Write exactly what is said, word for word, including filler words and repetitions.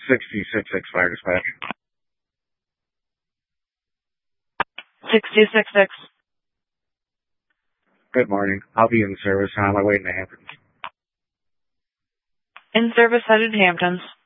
sixty-six six Fire Dispatch. sixty-six six. Good morning. I'll be in service on my way to Hamptons. In service headed Hamptons.